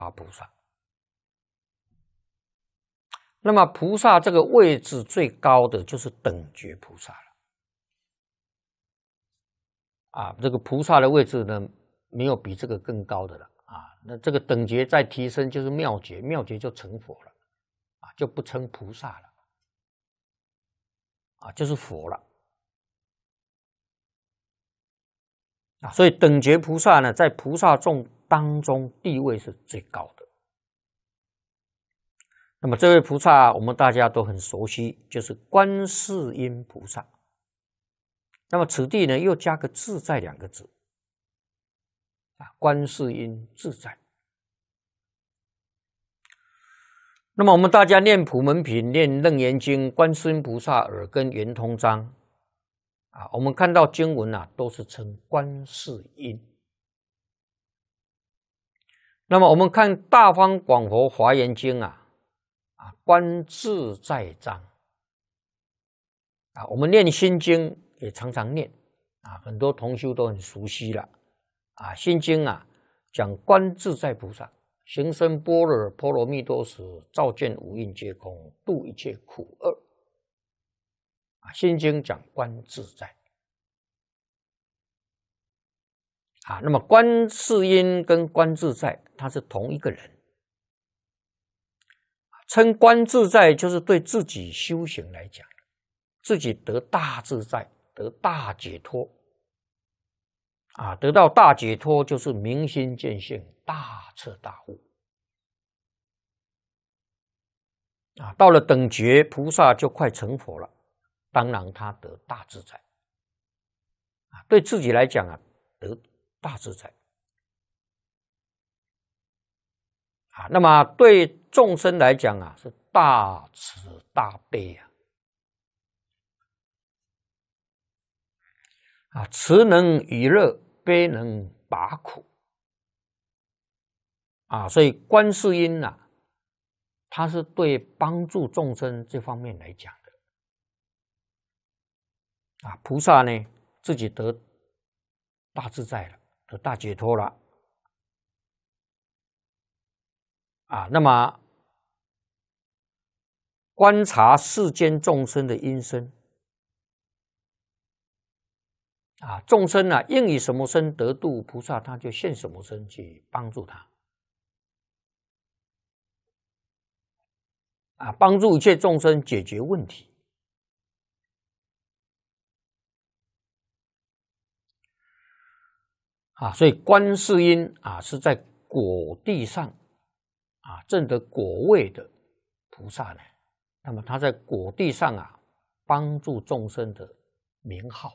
菩萨。那么菩萨这个位置最高的就是等觉菩萨了。这个菩萨的位置呢，没有比这个更高的了那这个等觉再提升就是妙觉，妙觉就成佛了就不称菩萨了就是佛了所以等觉菩萨呢，在菩萨众当中地位是最高的。那么这位菩萨我们大家都很熟悉，就是观世音菩萨。那么此地呢又加个自在两个字观世音自在。那么我们大家念普门品、念楞严经，观世音菩萨耳根圆通章我们看到经文都是称观世音。那么我们看大方广佛华严经观自在章我们念心经也常常念很多同修都很熟悉了心经讲观自在菩萨行深般若波罗蜜多时，照见五蕴皆空，度一切苦厄心经讲观自在那么观世音跟观自在它是同一个人。称观自在就是对自己修行来讲，自己得大自在，得大解脱得到大解脱就是明心见性，大彻大悟到了等觉菩萨就快成佛了，当然他得大自在对自己来讲得大自在那么对众生来讲是大慈大悲慈能与乐，悲能拔苦所以观世音它是对帮助众生这方面来讲的菩萨呢自己得大自在了，得大解脱了那么观察世间众生的因身众生应以什么身得度，菩萨他就现什么身去帮助他帮助一切众生解决问题所以观世音是在果地上证得果位的菩萨呢，那么他在果地上帮助众生的名号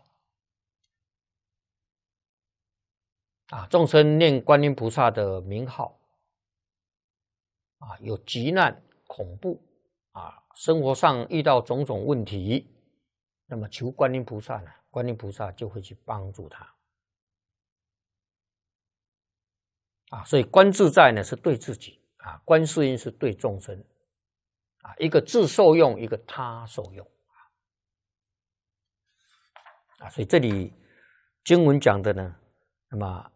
众生念观音菩萨的名号有急难恐怖生活上遇到种种问题，那么求观音菩萨呢，观音菩萨就会去帮助他所以观自在呢是对自己观世音是对众生一个自受用，一个他受用所以这里经文讲的呢，那么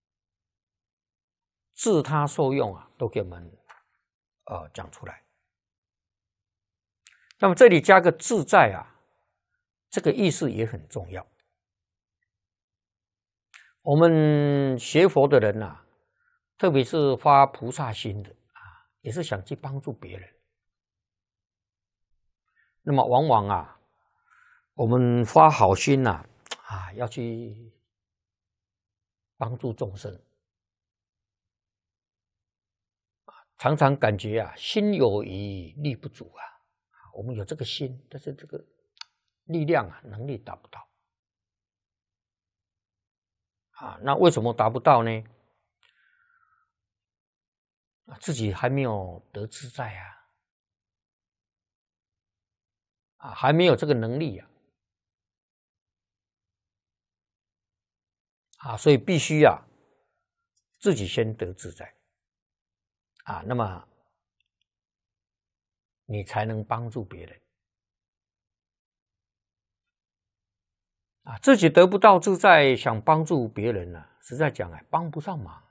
自他受用都给我们讲出来。那么这里加个自在这个意思也很重要。我们学佛的人特别是发菩萨心的也是想去帮助别人。那么往往我们发好心要去帮助众生常常感觉心有余力不足我们有这个心，但是这个力量能力达不到那为什么达不到呢？自己还没有得自在还没有这个能力所以必须自己先得自在那么你才能帮助别人自己得不到自在，想帮助别人实在讲帮不上忙